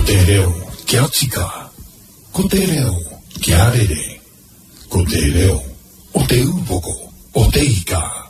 te reo kia tika, ko te reo kia rere, ko te reo o te upoko o te ika.